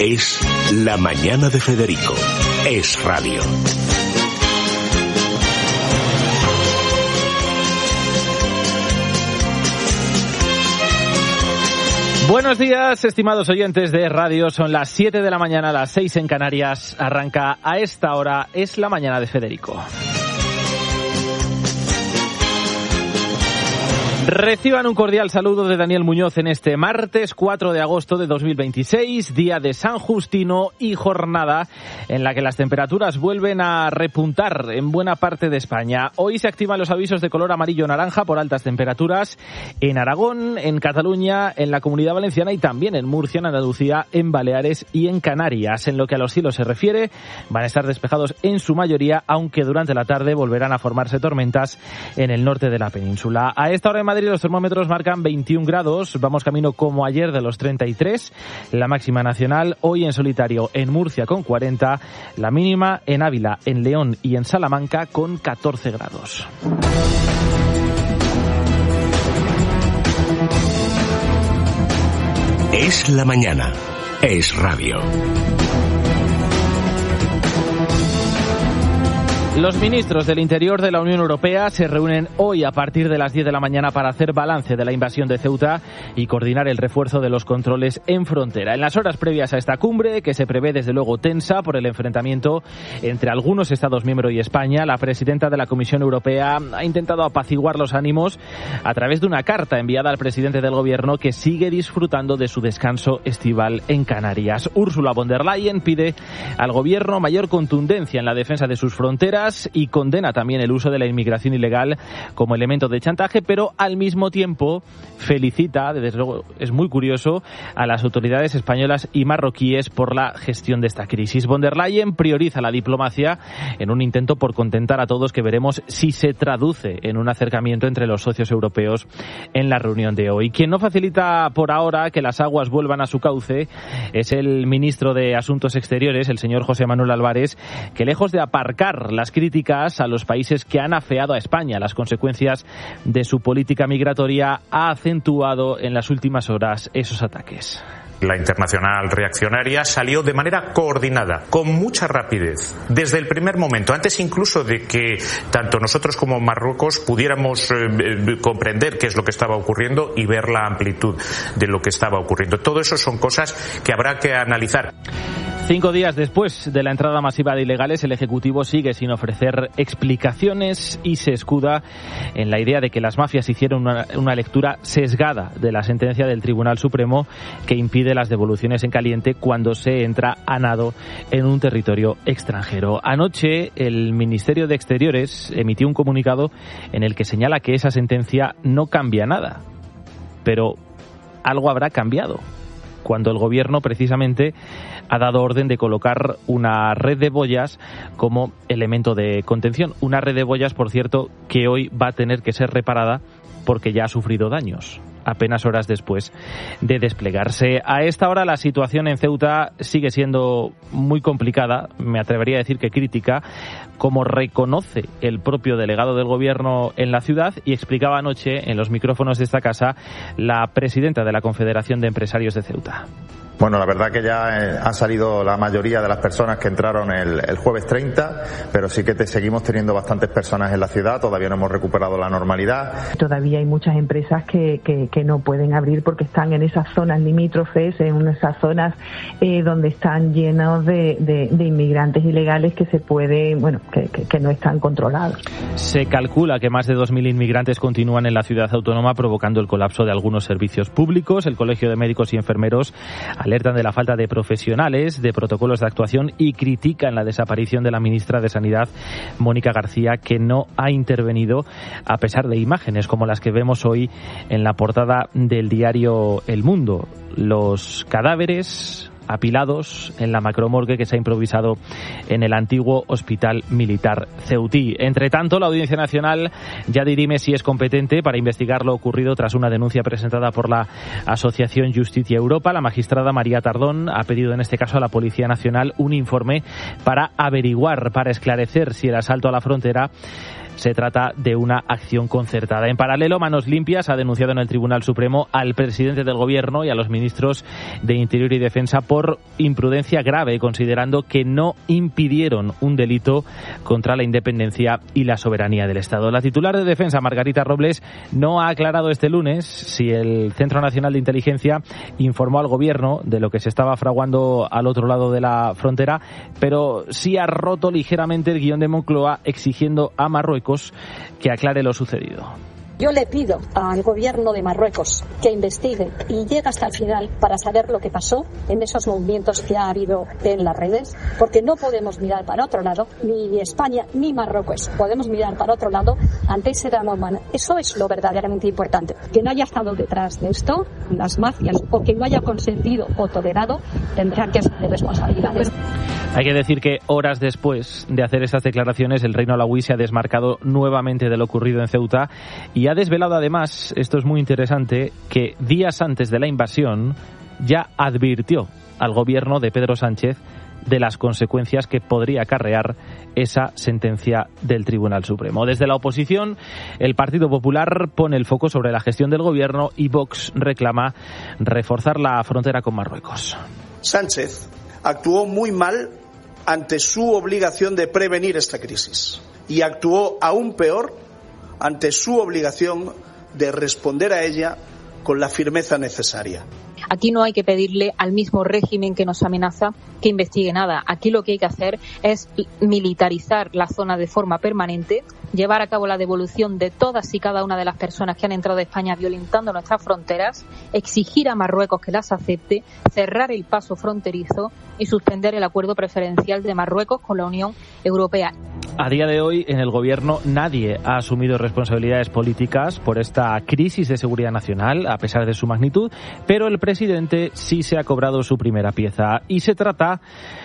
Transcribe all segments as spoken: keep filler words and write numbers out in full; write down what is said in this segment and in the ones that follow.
Es La Mañana de Federico. Es radio. Buenos días, estimados oyentes de radio. Son las siete de la mañana, las seis en Canarias. Arranca a esta hora Es La Mañana de Federico. Reciban un cordial saludo de Daniel Muñoz en este martes cuatro de agosto de dos mil veintiséis, día de San Justino y jornada en la que las temperaturas vuelven a repuntar en buena parte de España. Hoy se activan los avisos de color amarillo-naranja por altas temperaturas en Aragón, en Cataluña, en la Comunidad Valenciana y también en Murcia, en Andalucía, en Baleares y en Canarias. En lo que a los cielos se refiere, van a estar despejados en su mayoría, aunque durante la tarde volverán a formarse tormentas en el norte de la península. A esta hora en Madrid los termómetros marcan veintiún grados, vamos camino como ayer de los treinta y tres, la máxima nacional, hoy en solitario en Murcia con cuarenta, la mínima en Ávila, en León y en Salamanca con catorce grados. Es la mañana, es radio. Los ministros del Interior de la Unión Europea se reúnen hoy a partir de las diez de la mañana para hacer balance de la invasión de Ceuta y coordinar el refuerzo de los controles en frontera. En las horas previas a esta cumbre, que se prevé desde luego tensa por el enfrentamiento entre algunos Estados miembros y España, la presidenta de la Comisión Europea ha intentado apaciguar los ánimos a través de una carta enviada al presidente del Gobierno, que sigue disfrutando de su descanso estival en Canarias. Ursula von der Leyen pide al Gobierno mayor contundencia en la defensa de sus fronteras y condena también el uso de la inmigración ilegal como elemento de chantaje, pero al mismo tiempo felicita, desde luego es muy curioso, a las autoridades españolas y marroquíes por la gestión de esta crisis. Von der Leyen prioriza la diplomacia en un intento por contentar a todos, que veremos si se traduce en un acercamiento entre los socios europeos en la reunión de hoy. Quien no facilita por ahora que las aguas vuelvan a su cauce es el ministro de Asuntos Exteriores, el señor José Manuel Álvarez, que lejos de aparcar las críticas a los países que han afeado a España las consecuencias de su política migratoria, ha acentuado en las últimas horas esos ataques. La internacional reaccionaria salió de manera coordinada, con mucha rapidez, desde el primer momento, antes incluso de que tanto nosotros como Marruecos pudiéramos eh, comprender qué es lo que estaba ocurriendo y ver la amplitud de lo que estaba ocurriendo. Todo eso son cosas que habrá que analizar. Cinco días después de la entrada masiva de ilegales, el Ejecutivo sigue sin ofrecer explicaciones y se escuda en la idea de que las mafias hicieron una, una lectura sesgada de la sentencia del Tribunal Supremo que impide las devoluciones en caliente cuando se entra a nado en un territorio extranjero. Anoche, el Ministerio de Exteriores emitió un comunicado en el que señala que esa sentencia no cambia nada, pero algo habrá cambiado cuando el Gobierno precisamente ha dado orden de colocar una red de boyas como elemento de contención. Una red de boyas, por cierto, que hoy va a tener que ser reparada porque ya ha sufrido daños apenas horas después de desplegarse. A esta hora la situación en Ceuta sigue siendo muy complicada, me atrevería a decir que crítica, como reconoce el propio delegado del Gobierno en la ciudad y explicaba anoche en los micrófonos de esta casa la presidenta de la Confederación de Empresarios de Ceuta. Bueno, la verdad que ya eh, han salido la mayoría de las personas que entraron el, el jueves treinta, pero sí que te, seguimos teniendo bastantes personas en la ciudad, todavía no hemos recuperado la normalidad. Todavía hay muchas empresas que, que, que no pueden abrir porque están en esas zonas limítrofes, en esas zonas eh, donde están llenos de, de, de inmigrantes ilegales que se pueden, bueno, que, que, que no están controlados. Se calcula que más de dos mil inmigrantes continúan en la ciudad autónoma, provocando el colapso de algunos servicios públicos. El Colegio de Médicos y Enfermeros alertan de la falta de profesionales, de protocolos de actuación y critican la desaparición de la ministra de Sanidad, Mónica García, que no ha intervenido a pesar de imágenes como las que vemos hoy en la portada del diario El Mundo. Los cadáveres apilados en la macromorgue que se ha improvisado en el antiguo hospital militar ceutí. Entre tanto, la Audiencia Nacional ya dirime si es competente para investigar lo ocurrido tras una denuncia presentada por la Asociación Justicia Europa. La magistrada María Tardón ha pedido en este caso a la Policía Nacional un informe para averiguar, para esclarecer si el asalto a la frontera se trata de una acción concertada. En paralelo, Manos Limpias ha denunciado en el Tribunal Supremo al presidente del Gobierno y a los ministros de Interior y Defensa por imprudencia grave, considerando que no impidieron un delito contra la independencia y la soberanía del Estado. La titular de Defensa, Margarita Robles, no ha aclarado este lunes si el Centro Nacional de Inteligencia informó al Gobierno de lo que se estaba fraguando al otro lado de la frontera, pero sí ha roto ligeramente el guión de Moncloa exigiendo a Marruecos que aclare lo sucedido. Yo le pido al gobierno de Marruecos que investigue y llegue hasta el final para saber lo que pasó en esos movimientos que ha habido en las redes, porque no podemos mirar para otro lado, ni España ni Marruecos podemos mirar para otro lado ante ese drama humano. Eso es lo verdaderamente importante. Que no haya estado detrás de esto las mafias o que no haya consentido o tolerado tendrán que asumir responsabilidades. Hay que decir que horas después de hacer esas declaraciones, el Reino Alauí se ha desmarcado nuevamente de lo ocurrido en Ceuta y ha desvelado además, esto es muy interesante, que días antes de la invasión ya advirtió al gobierno de Pedro Sánchez de las consecuencias que podría acarrear esa sentencia del Tribunal Supremo. Desde la oposición, el Partido Popular pone el foco sobre la gestión del gobierno y Vox reclama reforzar la frontera con Marruecos. Sánchez actuó muy mal ante su obligación de prevenir esta crisis y actuó aún peor ante su obligación de responder a ella con la firmeza necesaria. Aquí no hay que pedirle al mismo régimen que nos amenaza que investigue nada. Aquí lo que hay que hacer es militarizar la zona de forma permanente, llevar a cabo la devolución de todas y cada una de las personas que han entrado a España violentando nuestras fronteras, exigir a Marruecos que las acepte, cerrar el paso fronterizo y suspender el acuerdo preferencial de Marruecos con la Unión Europea. A día de hoy, en el Gobierno nadie ha asumido responsabilidades políticas por esta crisis de seguridad nacional, a pesar de su magnitud, pero el presidente sí se ha cobrado su primera pieza y se trata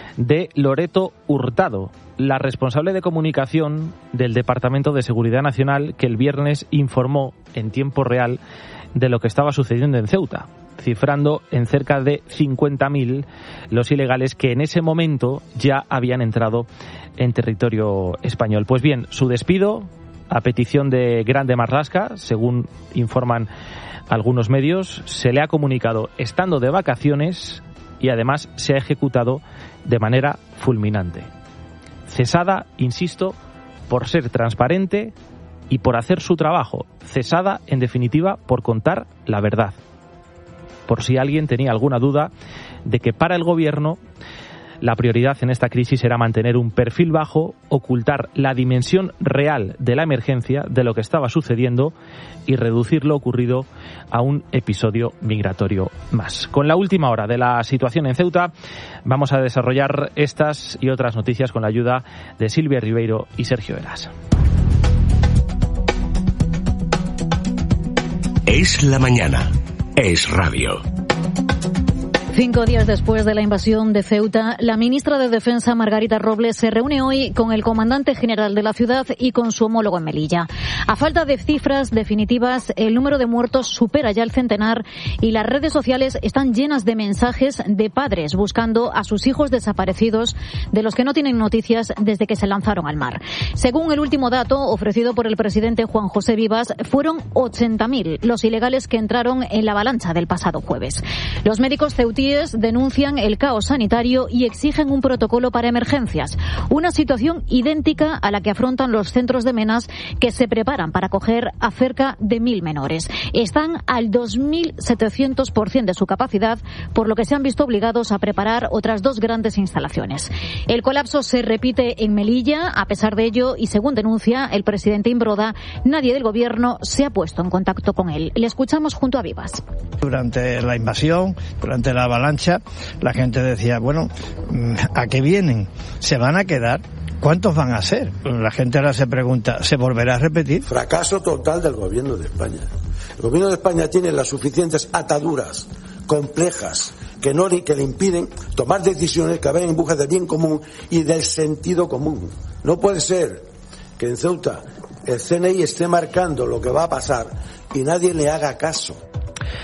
de Loreto Hurtado, la responsable de comunicación del Departamento de Seguridad Nacional, que el viernes informó en tiempo real de lo que estaba sucediendo en Ceuta, cifrando en cerca de cincuenta mil los ilegales que en ese momento ya habían entrado en territorio español. Pues bien, su despido, a petición de Grande Marlaska, según informan algunos medios, se le ha comunicado estando de vacaciones y además se ha ejecutado de manera fulminante. Cesada, insisto, por ser transparente y por hacer su trabajo. Cesada, en definitiva, por contar la verdad. Por si alguien tenía alguna duda de que para el Gobierno la prioridad en esta crisis era mantener un perfil bajo, ocultar la dimensión real de la emergencia, de lo que estaba sucediendo y reducir lo ocurrido a un episodio migratorio más. Con la última hora de la situación en Ceuta, vamos a desarrollar estas y otras noticias con la ayuda de Silvia Ribeiro y Sergio Eras. Es la mañana. Es radio. Cinco días después de la invasión de Ceuta, la ministra de Defensa, Margarita Robles, se reúne hoy con el comandante general de la ciudad y con su homólogo en Melilla. A falta de cifras definitivas, el número de muertos supera ya el centenar y las redes sociales están llenas de mensajes de padres buscando a sus hijos desaparecidos, de los que no tienen noticias desde que se lanzaron al mar. Según el último dato ofrecido por el presidente Juan José Vivas, fueron ochenta mil los ilegales que entraron en la avalancha del pasado jueves. Los médicos ceutíes denuncian el caos sanitario y exigen un protocolo para emergencias, una situación idéntica a la que afrontan los centros de Menas, que se preparan para acoger a cerca de mil menores. Están al dos mil setecientos por ciento de su capacidad, por lo que se han visto obligados a preparar otras dos grandes instalaciones. El colapso se repite en Melilla. A pesar de ello, y según denuncia el presidente Imbroda, nadie del Gobierno se ha puesto en contacto con él. Le escuchamos junto a Vivas. Durante la invasión, durante la avalancha, la gente decía, bueno, ¿a qué vienen? ¿Se van a quedar? ¿Cuántos van a ser? La gente ahora se pregunta, ¿se volverá a repetir? Fracaso total del Gobierno de España. El Gobierno de España tiene las suficientes ataduras complejas que no que le impiden tomar decisiones que vayan en busca del bien común y del sentido común. No puede ser que en Ceuta el C N I esté marcando lo que va a pasar y nadie le haga caso.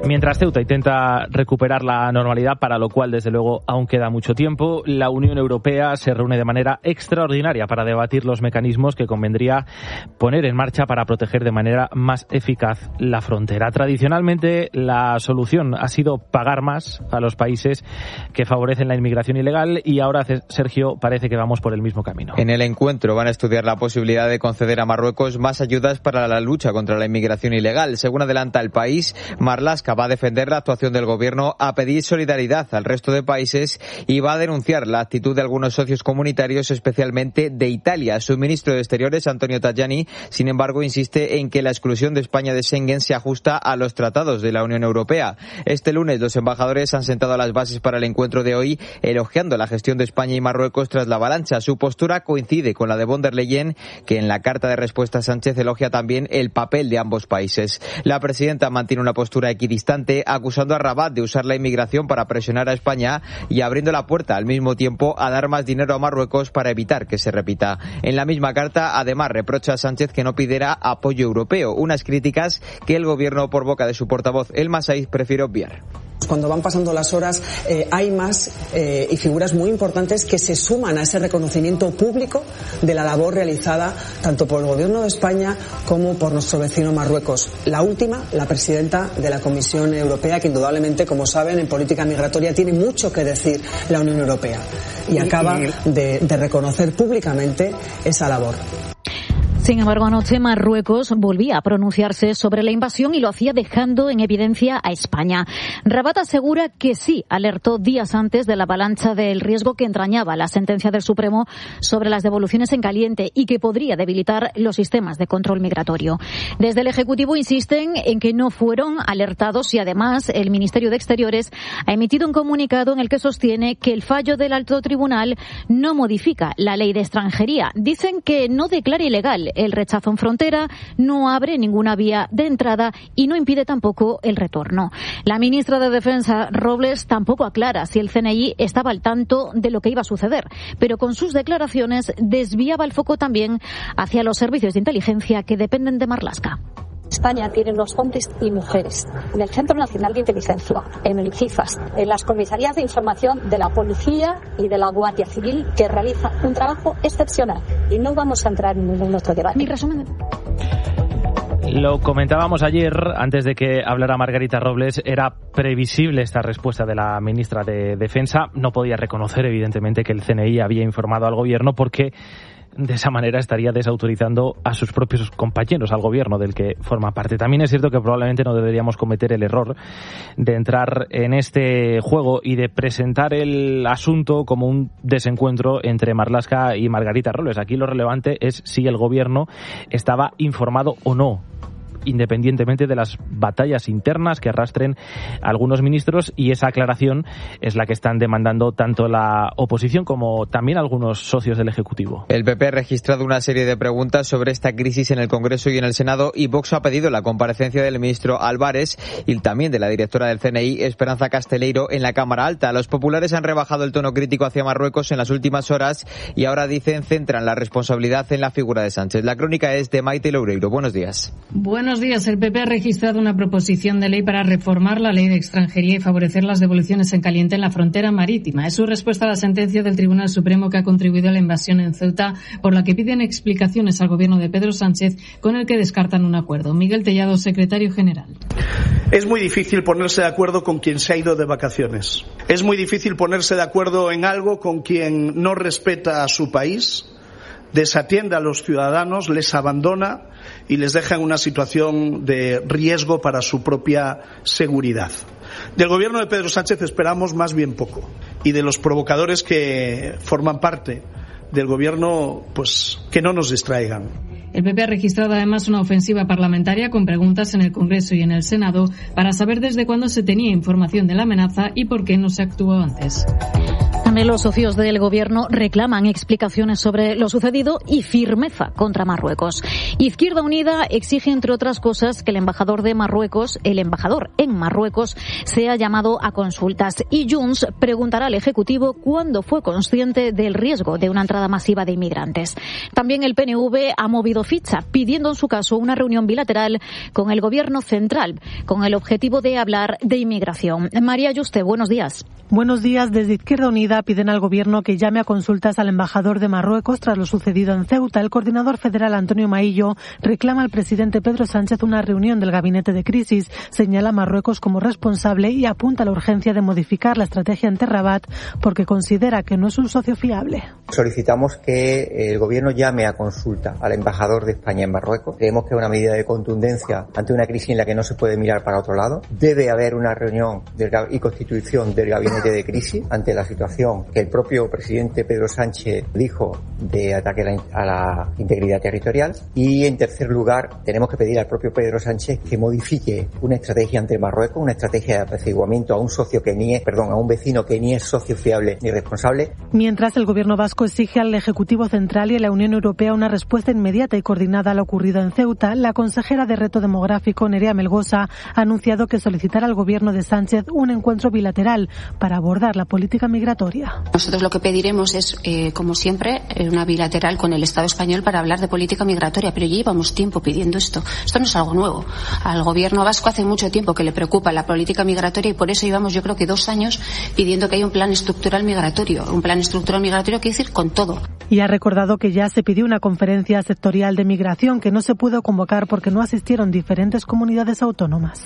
Mientras Ceuta intenta recuperar la normalidad, para lo cual desde luego aún queda mucho tiempo, la Unión Europea se reúne de manera extraordinaria para debatir los mecanismos que convendría poner en marcha para proteger de manera más eficaz la frontera. Tradicionalmente la solución ha sido pagar más a los países que favorecen la inmigración ilegal y ahora, Sergio, parece que vamos por el mismo camino. En el encuentro van a estudiar la posibilidad de conceder a Marruecos más ayudas para la lucha contra la inmigración ilegal. Según adelanta El País, Marlaska va a defender la actuación del gobierno, a pedir solidaridad al resto de países y va a denunciar la actitud de algunos socios comunitarios, especialmente de Italia. Su ministro de Exteriores, Antonio Tajani, sin embargo, insiste en que la exclusión de España de Schengen se ajusta a los tratados de la Unión Europea. Este lunes los embajadores han sentado las bases para el encuentro de hoy, elogiando la gestión de España y Marruecos tras la avalancha. Su postura coincide con la de von der Leyen, que en la carta de respuesta a Sánchez elogia también el papel de ambos países. La presidenta mantiene una postura equidistante, acusando a Rabat de usar la inmigración para presionar a España y abriendo la puerta al mismo tiempo a dar más dinero a Marruecos para evitar que se repita. En la misma carta, además, reprocha a Sánchez que no pidiera apoyo europeo, unas críticas que el gobierno, por boca de su portavoz El Massaïd, prefiere obviar. Cuando van pasando las horas eh, hay más eh, y figuras muy importantes que se suman a ese reconocimiento público de la labor realizada tanto por el Gobierno de España como por nuestro vecino Marruecos. La última, la presidenta de la Comisión Europea, que indudablemente, como saben, en política migratoria tiene mucho que decir la Unión Europea y acaba de, de reconocer públicamente esa labor. Sin embargo, anoche Marruecos volvía a pronunciarse sobre la invasión y lo hacía dejando en evidencia a España. Rabat asegura que sí alertó días antes de la avalancha del riesgo que entrañaba la sentencia del Supremo sobre las devoluciones en caliente y que podría debilitar los sistemas de control migratorio. Desde el Ejecutivo insisten en que no fueron alertados y además el Ministerio de Exteriores ha emitido un comunicado en el que sostiene que el fallo del alto tribunal no modifica la ley de extranjería. Dicen que no declara ilegal el rechazo en frontera, no abre ninguna vía de entrada y no impide tampoco el retorno. La ministra de Defensa, Robles, tampoco aclara si el C N I estaba al tanto de lo que iba a suceder, pero con sus declaraciones desviaba el foco también hacia los servicios de inteligencia que dependen de Marlaska. España tiene los hombres y mujeres en el Centro Nacional de Inteligencia, en el CIFAS, en las comisarías de información de la Policía y de la Guardia Civil, que realiza un trabajo excepcional. Y no vamos a entrar en ningún otro debate. Mi resumen. Lo comentábamos ayer, antes de que hablara Margarita Robles, era previsible esta respuesta de la ministra de Defensa. No podía reconocer, evidentemente, que el C N I había informado al Gobierno porque de esa manera estaría desautorizando a sus propios compañeros, al gobierno del que forma parte. También es cierto que probablemente no deberíamos cometer el error de entrar en este juego y de presentar el asunto como un desencuentro entre Marlaska y Margarita Robles. Aquí lo relevante es si el gobierno estaba informado o no, independientemente de las batallas internas que arrastren algunos ministros, y esa aclaración es la que están demandando tanto la oposición como también algunos socios del Ejecutivo. El P P ha registrado una serie de preguntas sobre esta crisis en el Congreso y en el Senado, y Vox ha pedido la comparecencia del ministro Álvarez y también de la directora del C N I, Esperanza Casteleiro, en la Cámara Alta. Los populares han rebajado el tono crítico hacia Marruecos en las últimas horas y ahora dicen centran la responsabilidad en la figura de Sánchez. La crónica es de Maite Loureiro. Buenos días. Buenos días. El P P ha registrado una proposición de ley para reformar la ley de extranjería y favorecer las devoluciones en caliente en la frontera marítima. Es su respuesta a la sentencia del Tribunal Supremo que ha contribuido a la invasión en Ceuta, por la que piden explicaciones al gobierno de Pedro Sánchez, con el que descartan un acuerdo. Miguel Tellado, secretario general. Es muy difícil ponerse de acuerdo con quien se ha ido de vacaciones. Es muy difícil ponerse de acuerdo en algo con quien no respeta a su país, desatiende a los ciudadanos, les abandona y les deja en una situación de riesgo para su propia seguridad. Del gobierno de Pedro Sánchez esperamos más bien poco, y de los provocadores que forman parte del gobierno, pues que no nos distraigan. El P P ha registrado además una ofensiva parlamentaria con preguntas en el Congreso y en el Senado para saber desde cuándo se tenía información de la amenaza y por qué no se actuó antes. También los socios del gobierno reclaman explicaciones sobre lo sucedido y firmeza contra Marruecos. Izquierda Unida exige, entre otras cosas, que el embajador de Marruecos, el embajador en Marruecos, sea llamado a consultas. Y Junts preguntará al Ejecutivo cuándo fue consciente del riesgo de una entrada masiva de inmigrantes. También el P N V ha movido ficha, pidiendo en su caso una reunión bilateral con el gobierno central, con el objetivo de hablar de inmigración. María Yuste, buenos días. Buenos días. Desde Izquierda Unida piden al Gobierno que llame a consultas al embajador de Marruecos tras lo sucedido en Ceuta. El coordinador federal Antonio Maillo reclama al presidente Pedro Sánchez una reunión del gabinete de crisis. Señala a Marruecos como responsable y apunta a la urgencia de modificar la estrategia ante Rabat porque considera que no es un socio fiable. Solicitamos que el Gobierno llame a consulta al embajador de España en Marruecos. Creemos que es una medida de contundencia ante una crisis en la que no se puede mirar para otro lado. Debe haber una reunión del, y constitución del gabinete de crisis ante la situación que el propio presidente Pedro Sánchez dijo de ataque a la, a la integridad territorial. Y en tercer lugar, tenemos que pedir al propio Pedro Sánchez que modifique una estrategia ante Marruecos, una estrategia de apaciguamiento a un socio que ni es, perdón, a un vecino que ni es socio fiable ni responsable. Mientras, el gobierno vasco exige al Ejecutivo Central y a la Unión Europea una respuesta inmediata y coordinada a lo ocurrido en Ceuta. La consejera de Reto Demográfico, Nerea Melgosa, ha anunciado que solicitará al gobierno de Sánchez un encuentro bilateral para abordar la política migratoria. Nosotros lo que pediremos es, eh, como siempre, una bilateral con el Estado español para hablar de política migratoria, pero ya llevamos tiempo pidiendo esto. Esto no es algo nuevo. Al gobierno vasco hace mucho tiempo que le preocupa la política migratoria y por eso llevamos, yo creo que dos años pidiendo que haya un plan estructural migratorio. Un plan estructural migratorio quiere decir con todo. Y ha recordado que ya se pidió una conferencia sectorial de migración que no se pudo convocar porque no asistieron diferentes comunidades autónomas.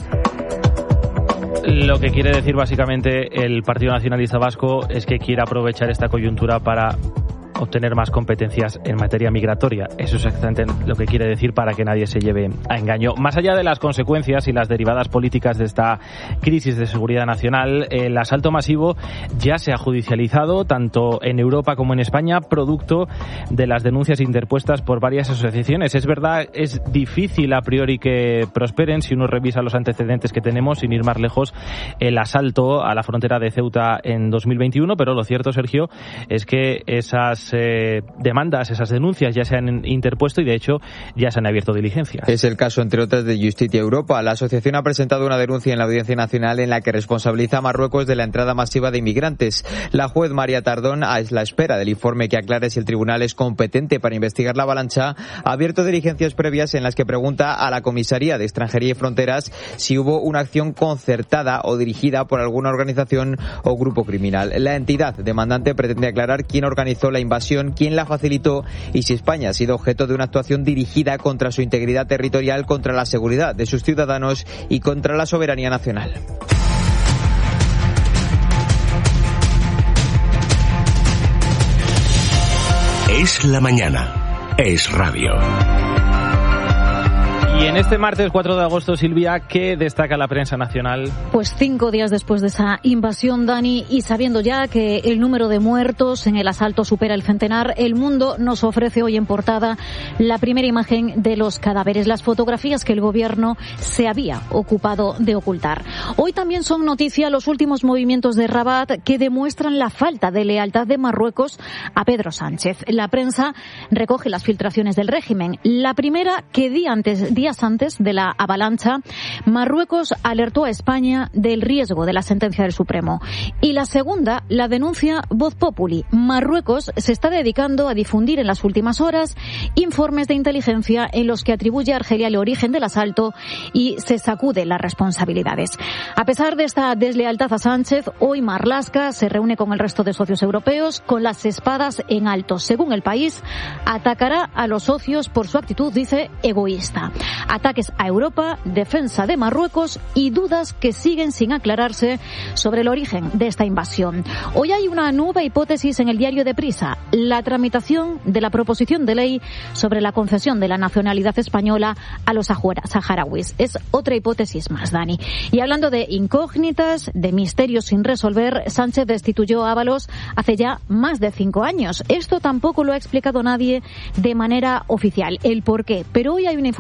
Lo que quiere decir básicamente el Partido Nacionalista Vasco es que quiere aprovechar esta coyuntura para obtener más competencias en materia migratoria. Eso es exactamente lo que quiere decir, para que nadie se lleve a engaño. Más allá de las consecuencias y las derivadas políticas de esta crisis de seguridad nacional, el asalto masivo ya se ha judicializado tanto en Europa como en España, producto de las denuncias interpuestas por varias asociaciones. Es verdad, es difícil a priori que prosperen si uno revisa los antecedentes que tenemos, sin ir más lejos, el asalto a la frontera de Ceuta en dos mil veintiuno, pero lo cierto, Sergio, es que esas Eh, demandas, esas denuncias ya se han interpuesto y de hecho ya se han abierto diligencias. Es el caso, entre otras, de Justicia Europa. La asociación ha presentado una denuncia en la Audiencia Nacional en la que responsabiliza a Marruecos de la entrada masiva de inmigrantes. La juez María Tardón, a la espera del informe que aclare si el tribunal es competente para investigar la avalancha, ha abierto diligencias previas en las que pregunta a la Comisaría de Extranjería y Fronteras si hubo una acción concertada o dirigida por alguna organización o grupo criminal. La entidad demandante pretende aclarar quién organizó la invasión, quién la facilitó y si España ha sido objeto de una actuación dirigida contra su integridad territorial, contra la seguridad de sus ciudadanos y contra la soberanía nacional. Es la mañana. Es radio. Y en este martes cuatro de agosto, Silvia, ¿qué destaca la prensa nacional? Pues cinco días después de esa invasión, Dani, y sabiendo ya que el número de muertos en el asalto supera el centenar, El Mundo nos ofrece hoy en portada la primera imagen de los cadáveres, las fotografías que el gobierno se había ocupado de ocultar. Hoy también son noticia los últimos movimientos de Rabat que demuestran la falta de lealtad de Marruecos a Pedro Sánchez. La prensa recoge las filtraciones del régimen. La primera, que día antes, día antes de la avalancha, Marruecos alertó a España del riesgo de la sentencia del Supremo. Y la segunda, la denuncia Voz Populi. Marruecos se está dedicando a difundir en las últimas horas informes de inteligencia en los que atribuye a Argelia el origen del asalto y se sacude las responsabilidades. A pesar de esta deslealtad a Sánchez, hoy Marlaska se reúne con el resto de socios europeos con las espadas en alto. Según El País, atacará a los socios por su actitud, dice, egoísta. Ataques a Europa, defensa de Marruecos y dudas que siguen sin aclararse sobre el origen de esta invasión. Hoy hay una nueva hipótesis en el diario Deprisa, la tramitación de la proposición de ley sobre la concesión de la nacionalidad española a los saharauis. Es otra hipótesis más, Dani. Y hablando de incógnitas, de misterios sin resolver, Sánchez destituyó a Ábalos hace ya más de cinco años. Esto tampoco lo ha explicado nadie de manera oficial, el por qué. Pero hoy hay una información en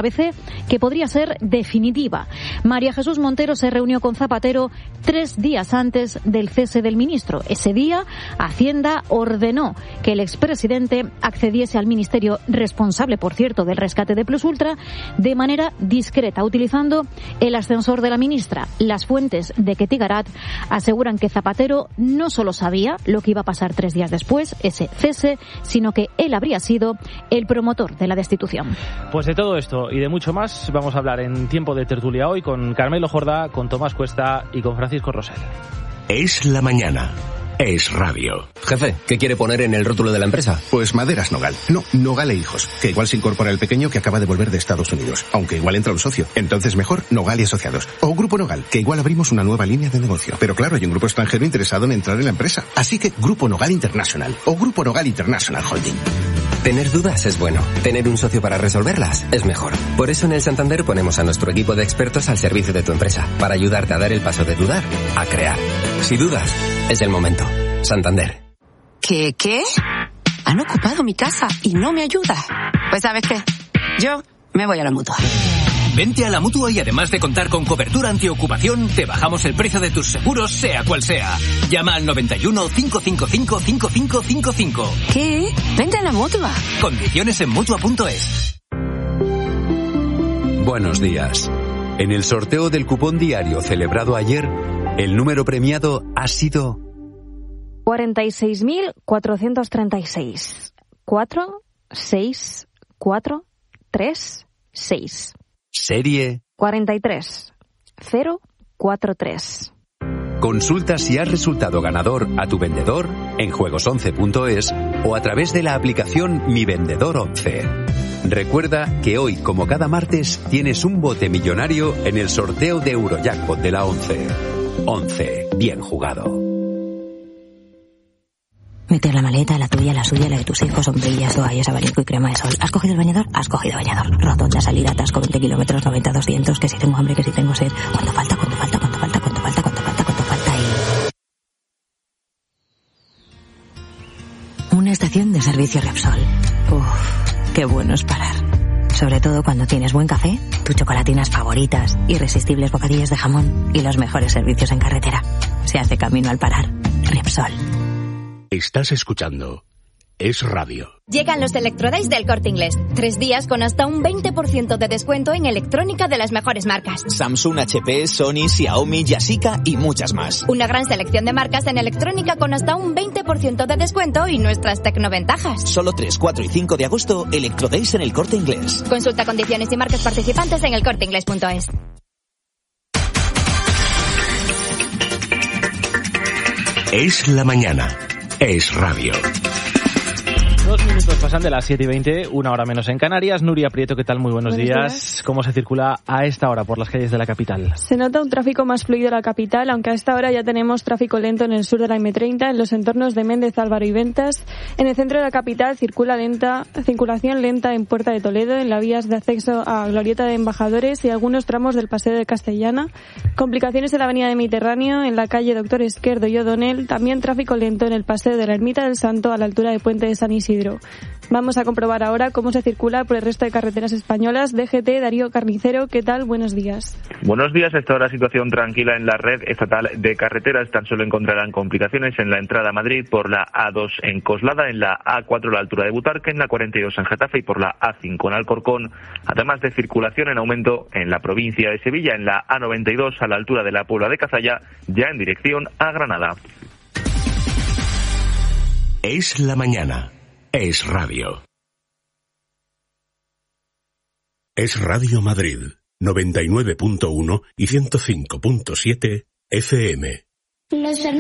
A B C que podría ser definitiva. María Jesús Montero se reunió con Zapatero tres días antes del cese del ministro. Ese día, Hacienda ordenó que el expresidente accediese al ministerio responsable, por cierto, del rescate de Plus Ultra, de manera discreta, utilizando el ascensor de la ministra. Las fuentes de Ketty Garat aseguran que Zapatero no solo sabía lo que iba a pasar tres días después, ese cese, sino que él habría sido el promotor de la destitución. Pues de todo esto y de mucho más vamos a hablar en Tiempo de Tertulia hoy con Carmelo Jordá, con Tomás Cuesta y con Francisco Rosell. Es la mañana. Es radio. Jefe, ¿qué quiere poner en el rótulo de la empresa? Pues Maderas Nogal. No, Nogal e Hijos. Que igual se incorpora el pequeño que acaba de volver de Estados Unidos. Aunque igual entra un socio. Entonces mejor Nogal y Asociados. O Grupo Nogal, que igual abrimos una nueva línea de negocio. Pero claro, hay un grupo extranjero interesado en entrar en la empresa. Así que Grupo Nogal International. O Grupo Nogal International Holding. Tener dudas es bueno. Tener un socio para resolverlas es mejor. Por eso en el Santander ponemos a nuestro equipo de expertos al servicio de tu empresa. Para ayudarte a dar el paso de dudar a crear. Si dudas, es el momento. Santander. ¿Qué, qué? Han ocupado mi casa y no me ayuda. Pues ¿sabes qué? Yo me voy a la Mutua. Vente a la Mutua y además de contar con cobertura antiocupación, te bajamos el precio de tus seguros, sea cual sea. Llama al noventa y uno, cinco cinco cinco, cinco cinco cinco cinco. ¿Qué? Vente a la Mutua. Condiciones en Mutua punto es. Buenos días. En el sorteo del cupón diario celebrado ayer, el número premiado ha sido cuarenta y seis mil cuatrocientos treinta y seis. cuatro, seis, cuatro, tres, seis. Serie cuarenta y tres, cero, cuatro tres. Consulta si has resultado ganador a tu vendedor en juegos once punto es o a través de la aplicación Mi Vendedor once. Recuerda que hoy, como cada martes, tienes un bote millonario en el sorteo de Eurojackpot de la once. once. Bien jugado. Meter la maleta, la tuya, la suya, la de tus hijos, sombrillas, toallas, abanico y crema de sol. ¿Has cogido el bañador? Has cogido bañador. Rotonda, salida, atasco, veinte kilómetros, noventa, doscientos, que si tengo hambre, que si tengo sed. ¿Cuánto falta? ¿Cuánto falta? ¿Cuánto falta? ¿Cuánto falta? ¿Cuánto falta? ¿Cuánto falta? Y... una estación de servicio Repsol. Uff, qué bueno es parar. Sobre todo cuando tienes buen café, tus chocolatinas favoritas, irresistibles bocadillos de jamón y los mejores servicios en carretera. Se hace camino al parar. Repsol. Estás escuchando Es Radio. Llegan los Electrodays del Corte Inglés. Tres días con hasta un veinte por ciento de descuento en electrónica de las mejores marcas. Samsung, H P, Sony, Xiaomi, Yashica y muchas más. Una gran selección de marcas en electrónica con hasta un veinte por ciento de descuento y nuestras tecnoventajas. Solo tres, cuatro y cinco de agosto, Electrodays en el Corte Inglés. Consulta condiciones y marcas participantes en el corte inglés punto es. Es la mañana. Es Radio. Dos minutos pasan de las siete y veinte, una hora menos en Canarias. Nuria Prieto, ¿qué tal? Muy buenos, buenos días. días. ¿Cómo se circula a esta hora por las calles de la capital? Se nota un tráfico más fluido en la capital, aunque a esta hora ya tenemos tráfico lento en el sur de la eme treinta, en los entornos de Méndez, Álvaro y Ventas. En el centro de la capital circula lenta, circulación lenta en Puerta de Toledo, en las vías de acceso a Glorieta de Embajadores y algunos tramos del Paseo de Castellana. Complicaciones en la avenida de Mediterráneo, en la calle Doctor Esquerdo y O'Donnell. También tráfico lento en el Paseo de la Ermita del Santo a la altura de Puente de San Isidro. Vamos a comprobar ahora cómo se circula por el resto de carreteras españolas. D G T, Darío Carnicero, ¿qué tal? Buenos días. Buenos días. Esta hora situación tranquila en la red estatal de carreteras. Tan solo encontrarán complicaciones en la entrada a Madrid por la A dos en Coslada, en la A cuatro a la altura de Butarque, en la cuarenta y dos en Getafe y por la A cinco en Alcorcón. Además de circulación en aumento en la provincia de Sevilla, en la A noventa y dos a la altura de la Puebla de Cazalla, ya en dirección a Granada. Es la mañana. Es Radio. Es Radio Madrid, noventa y nueve punto uno y ciento cinco punto siete F M. Los